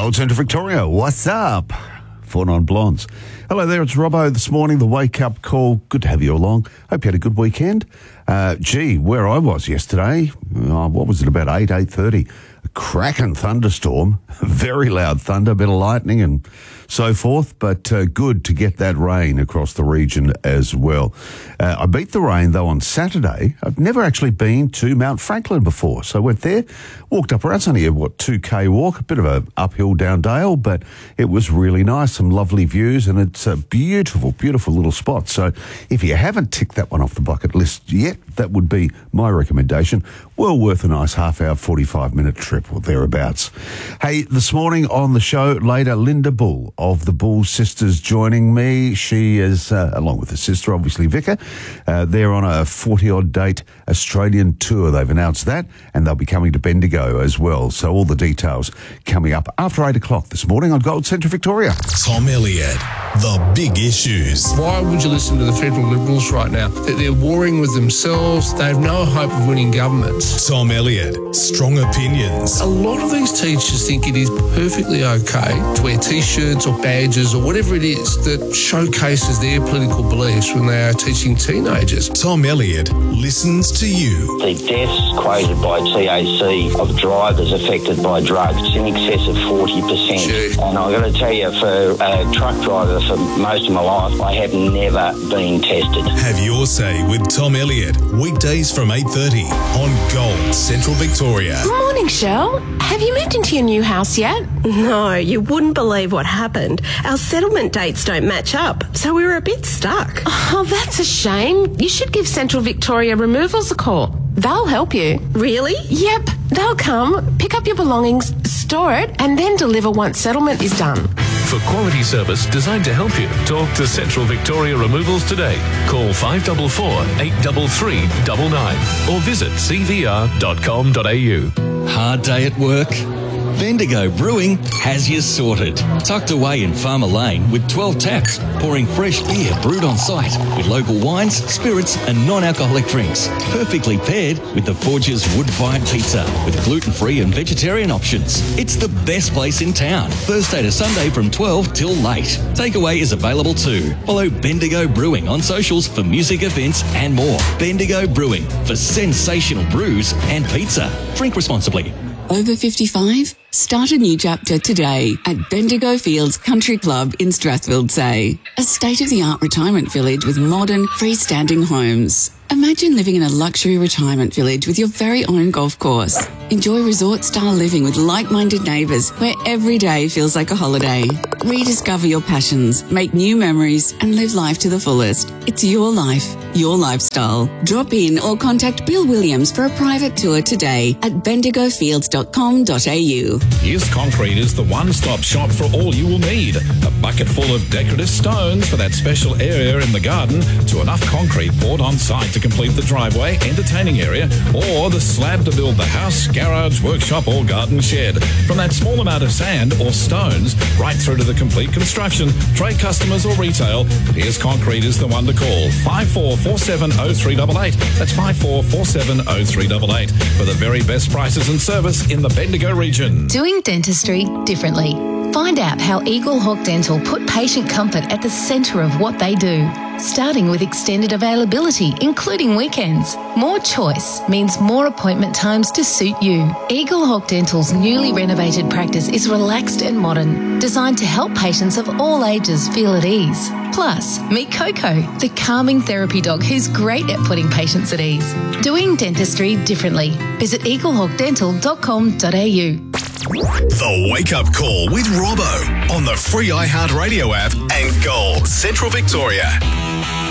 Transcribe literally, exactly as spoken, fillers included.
Gold Centre Victoria, what's up? Four Non Blondes. Hello there, it's Robbo this morning, the wake-up call. Good to have you along. Hope you had a good weekend. Uh, gee, where I was yesterday, uh, what was it, about eight, eight thirty? A cracking thunderstorm, very loud thunder, a bit of lightning and so forth, but uh, good to get that rain across the region as well. Uh, I beat the rain, though, on Saturday. I've never actually been to Mount Franklin before, so I went there, walked up around. It's only a, what, two K walk, a bit of a uphill down dale, but it was really nice, some lovely views, and it's a beautiful, beautiful little spot. So if you haven't ticked that one off the bucket list yet, that would be my recommendation. Well worth a nice half-hour, forty-five-minute trip or thereabouts. Hey, this morning on the show, later, Linda Bull of the Bull Sisters joining me. She is, uh, along with her sister, obviously Vicar, uh, they're on a forty-odd date Australian tour. They've announced that, and they'll be coming to Bendigo as well. So all the details coming up after eight o'clock this morning on Gold Centre Victoria. Tom Elliott, the big issues. Why would you listen to the federal Liberals right now? That they're warring with themselves. They have no hope of winning governments. Tom Elliott, strong opinions. A lot of these teachers think it is perfectly okay to wear T-shirts or badges or whatever it is that showcases their political beliefs when they are teaching teenagers. Tom Elliott listens to you. The deaths quoted by T A C of drivers affected by drugs is in excess of forty percent. Gee. And I've got to tell you, for a truck driver for most of my life, I have never been tested. Have your say with Tom Elliott, weekdays from eight thirty on Gold Central Victoria. Morning, Shell. Have you moved into your new house yet? No, you wouldn't believe what happened. Our settlement dates don't match up, so we were a bit stuck. Oh, that's a shame. You should give Central Victoria Removals a call. They'll help you. Really? Yep. They'll come, pick up your belongings, store it, and then deliver once settlement is done. For quality service designed to help you, talk to Central Victoria Removals today. Call five four four, eight three three, nine nine or visit c v r dot com dot a u. Hard day at work? Bendigo Brewing has you sorted. Tucked away in Farmer Lane with twelve taps, pouring fresh beer brewed on site with local wines, spirits and non-alcoholic drinks. Perfectly paired with the Forge's wood-fired pizza with gluten-free and vegetarian options. It's the best place in town. Thursday to Sunday from twelve till late. Takeaway is available too. Follow Bendigo Brewing on socials for music events and more. Bendigo Brewing for sensational brews and pizza. Drink responsibly. Over fifty-five? Start a new chapter today at Bendigo Fields Country Club in Strathfield-Say. A state-of-the-art retirement village with modern, freestanding homes. Imagine living in a luxury retirement village with your very own golf course. Enjoy resort-style living with like-minded neighbours where every day feels like a holiday. Rediscover your passions, make new memories and live life to the fullest. It's your life, your lifestyle. Drop in or contact Bill Williams for a private tour today at bendigo fields dot com dot a u. Yes Concrete is the one-stop shop for all you will need. A bucket full of decorative stones for that special area in the garden to enough concrete poured on site to complete the driveway, entertaining area, or the slab to build the house, garage, workshop or garden shed. From that small amount of sand or stones right through to the complete construction, trade customers or retail, Pierce Concrete is the one to call. five four four seven oh three eight eight. That's five four four seven oh three eight eight for the very best prices and service in the Bendigo region. Doing dentistry differently. Find out how Eagle Hawk Dental put patient comfort at the centre of what they do. Starting with extended availability, including weekends. More choice means more appointment times to suit you. Eagle Hawk Dental's newly renovated practice is relaxed and modern, designed to help patients of all ages feel at ease. Plus, meet Coco, the calming therapy dog who's great at putting patients at ease. Doing dentistry differently. Visit eagle hawk dental dot com dot a u. The Wake Up Call with Robbo on the free iHeartRadio app and Gold Central Victoria.